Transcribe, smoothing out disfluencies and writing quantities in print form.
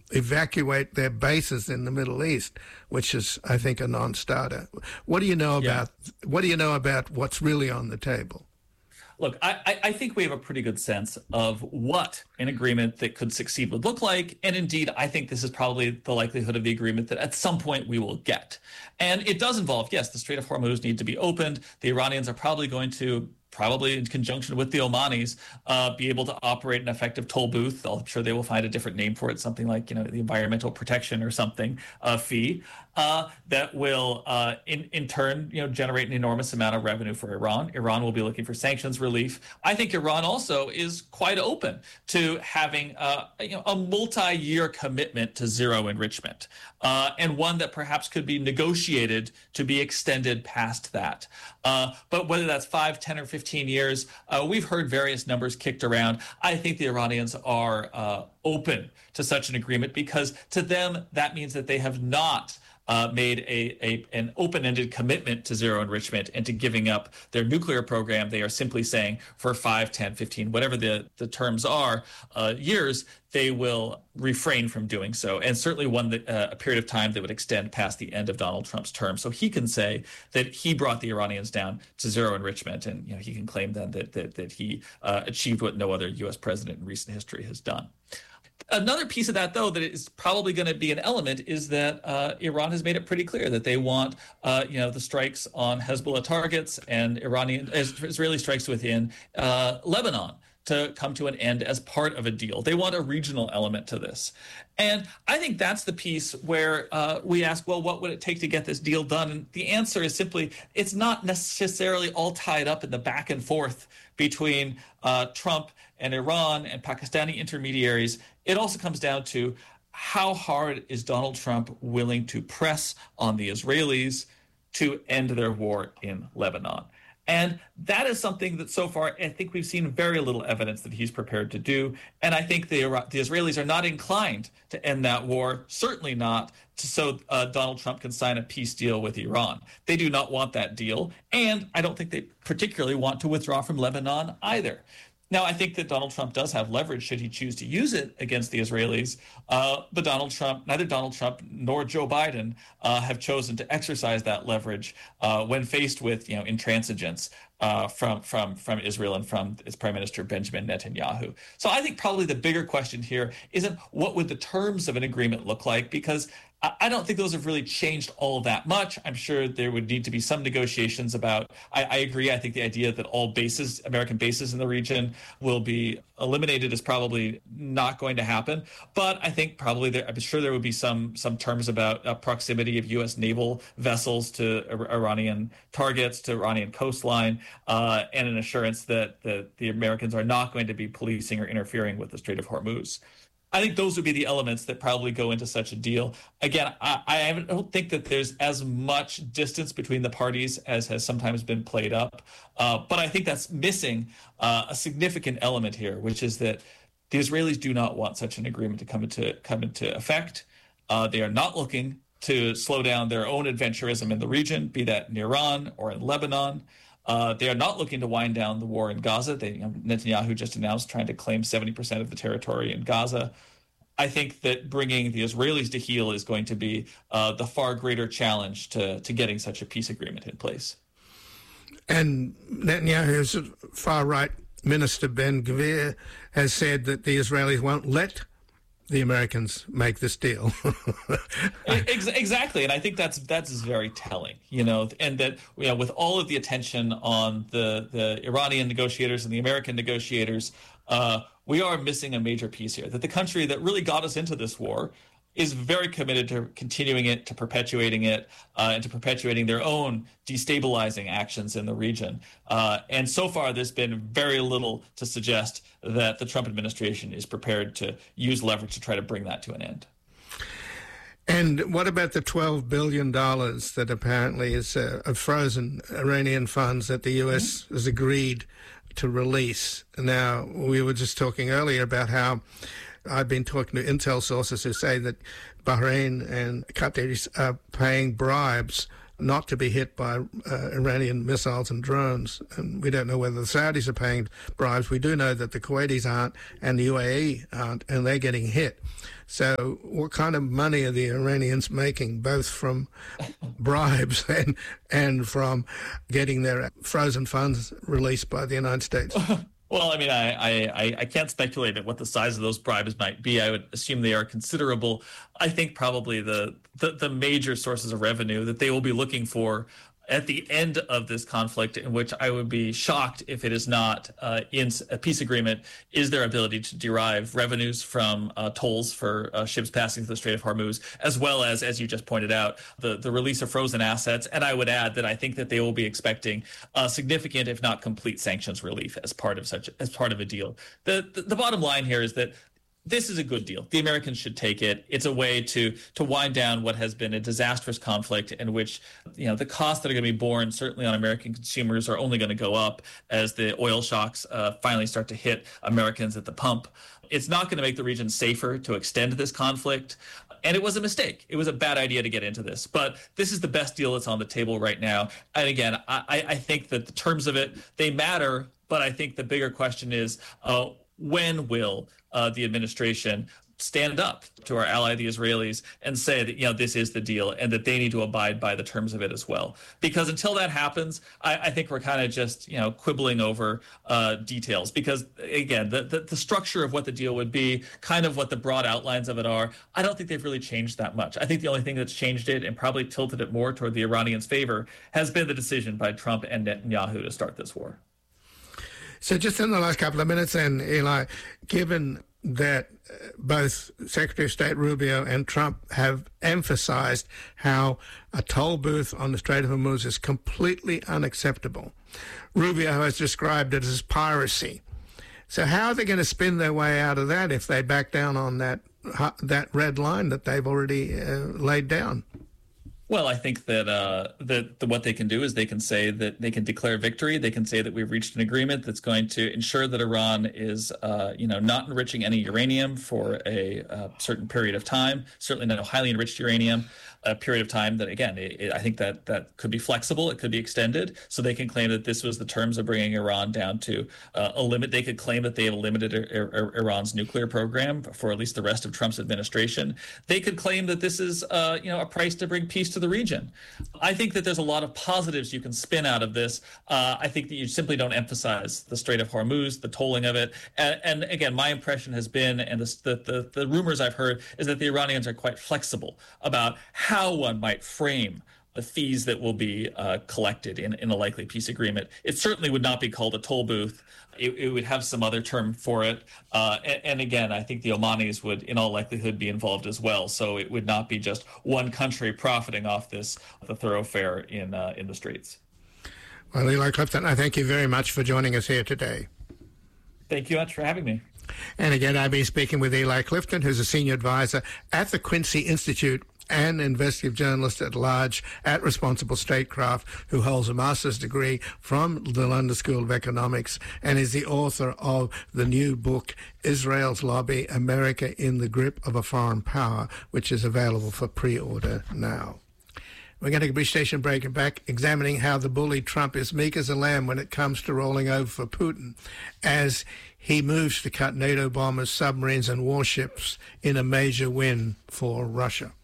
evacuate their bases in the Middle East, which is, I think, a non-starter. What do you know about what's really on the table? Look, I think we have a pretty good sense of what an agreement that could succeed would look like. And indeed, I think this is probably the likelihood of the agreement that at some point we will get. And it does involve, yes, the Strait of Hormuz need to be opened. The Iranians are probably going to, probably in conjunction with the Omanis, be able to operate an effective toll booth. I'm sure they will find a different name for it, something like, the environmental protection or something fee that will, in turn, generate an enormous amount of revenue for Iran. Iran will be looking for sanctions relief. I think Iran also is quite open to having a multi-year commitment to zero enrichment, and one that perhaps could be negotiated to be extended past that. But whether that's 5, 10, or 15 years, we've heard various numbers kicked around. I think the Iranians are open to such an agreement because to them, that means that they have not made an open-ended commitment to zero enrichment and to giving up their nuclear program. They are simply saying for 5, 10, 15, whatever the terms are, years, they will refrain from doing so. And certainly a period of time that would extend past the end of Donald Trump's term. So he can say that he brought the Iranians down to zero enrichment. And he can claim then that he achieved what no other U.S. president in recent history has done. Another piece of that, though, that is probably going to be an element is that Iran has made it pretty clear that they want, the strikes on Hezbollah targets and Israeli strikes within Lebanon to come to an end as part of a deal. They want a regional element to this. And I think that's the piece where we ask, well, what would it take to get this deal done? And the answer is simply, it's not necessarily all tied up in the back and forth between Trump and Iran and Pakistani intermediaries. It also comes down to how hard is Donald Trump willing to press on the Israelis to end their war in Lebanon? And that is something that so far, I think we've seen very little evidence that he's prepared to do. And I think the Israelis are not inclined to end that war, certainly not so Donald Trump can sign a peace deal with Iran. They do not want that deal. And I don't think they particularly want to withdraw from Lebanon either. Now, I think that Donald Trump does have leverage should he choose to use it against the Israelis, but neither Donald Trump nor Joe Biden have chosen to exercise that leverage when faced with intransigence from Israel and from its Prime Minister Benjamin Netanyahu. So I think probably the bigger question here isn't what would the terms of an agreement look like, because I don't think those have really changed all that much. I'm sure there would need to be some negotiations about, I agree, I think the idea that all bases, American bases in the region will be eliminated is probably not going to happen. But I think probably I'm sure there would be some terms about proximity of U.S. naval vessels to Iranian targets, to Iranian coastline, and an assurance that the Americans are not going to be policing or interfering with the Strait of Hormuz. I think those would be the elements that probably go into such a deal. Again, I don't think that there's as much distance between the parties as has sometimes been played up. But I think that's missing a significant element here, which is that the Israelis do not want such an agreement to come into effect. They are not looking to slow down their own adventurism in the region, be that in Iran or in Lebanon. They are not looking to wind down the war in Gaza. Netanyahu just announced trying to claim 70% of the territory in Gaza. I think that bringing the Israelis to heel is going to be the far greater challenge to getting such a peace agreement in place. And Netanyahu's far-right minister, Ben-Gvir, has said that the Israelis won't let the Americans make this deal. Exactly, and I think that's very telling, and that with all of the attention on the Iranian negotiators and the American negotiators, we are missing a major piece here. That the country that really got us into this war is very committed to continuing it, to perpetuating it, and to perpetuating their own destabilizing actions in the region. And so far, there's been very little to suggest that the Trump administration is prepared to use leverage to try to bring that to an end. And what about the $12 billion that apparently is of frozen Iranian funds that the U.S. has agreed to release? Now, we were just talking earlier about how I've been talking to intel sources who say that Bahrain and Qatar are paying bribes not to be hit by Iranian missiles and drones. And we don't know whether the Saudis are paying bribes. We do know that the Kuwaitis aren't and the UAE aren't, and they're getting hit. So what kind of money are the Iranians making, both from bribes and from getting their frozen funds released by the United States? Well, I mean, I can't speculate at what the size of those bribes might be. I would assume they are considerable. I think probably the major sources of revenue that they will be looking for at the end of this conflict, in which I would be shocked if it is not in a peace agreement, is their ability to derive revenues from tolls for ships passing through the Strait of Hormuz, as well as you just pointed out, the release of frozen assets. And I would add that I think that they will be expecting significant, if not complete, sanctions relief as part of a deal. The bottom line here is that this is a good deal. The Americans should take it. It's a way to wind down what has been a disastrous conflict in which, the costs that are going to be borne certainly on American consumers are only going to go up as the oil shocks finally start to hit Americans at the pump. It's not going to make the region safer to extend this conflict. And it was a mistake. It was a bad idea to get into this. But this is the best deal that's on the table right now. And again, I think that the terms of it, they matter. But I think the bigger question is, when will the administration stand up to our ally, the Israelis, and say that, this is the deal and that they need to abide by the terms of it as well? Because until that happens, I think we're kind of just, quibbling over details. Because, again, the structure of what the deal would be, kind of what the broad outlines of it are, I don't think they've really changed that much. I think the only thing that's changed it and probably tilted it more toward the Iranians' favor has been the decision by Trump and Netanyahu to start this war. So just in the last couple of minutes then, Eli, given that both Secretary of State Rubio and Trump have emphasized how a toll booth on the Strait of Hormuz is completely unacceptable, Rubio has described it as piracy. So how are they going to spin their way out of that if they back down on that red line that they've already laid down? Well, I think that what they can do is they can say that they can declare victory. They can say that we've reached an agreement that's going to ensure that Iran is, not enriching any uranium for a certain period of time. Certainly no highly enriched uranium. A period of time that, again, I think that could be flexible. It could be extended. So they can claim that this was the terms of bringing Iran down to a limit. They could claim that they have eliminated Iran's nuclear program for at least the rest of Trump's administration. They could claim that this is, a price to bring peace to the region. I think that there's a lot of positives you can spin out of this. I think that you simply don't emphasize the Strait of Hormuz, the tolling of it. And again, my impression has been, and the rumors I've heard, is that the Iranians are quite flexible about how one might frame the fees that will be collected in a likely peace agreement. It certainly would not be called a toll booth. It would have some other term for it. And again, I think the Omanis would, in all likelihood, be involved as well. So it would not be just one country profiting off the thoroughfare in the streets. Well, Eli Clifton, I thank you very much for joining us here today. Thank you much for having me. And again, I've been speaking with Eli Clifton, who's a senior advisor at the Quincy Institute and investigative journalist at large at Responsible Statecraft, who holds a master's degree from the London School of Economics and is the author of the new book, Israel's Lobby, America in the Grip of a Foreign Power, which is available for pre-order now. We're going to take a brief station break and back, examining how the bully Trump is meek as a lamb when it comes to rolling over for Putin as he moves to cut NATO bombers, submarines and warships in a major win for Russia.